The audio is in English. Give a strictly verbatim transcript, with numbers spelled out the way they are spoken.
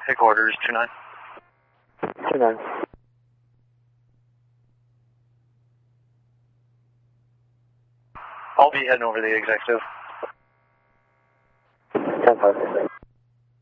Headquarters, two nine. two nine. I'll be heading over to the executive. ten five.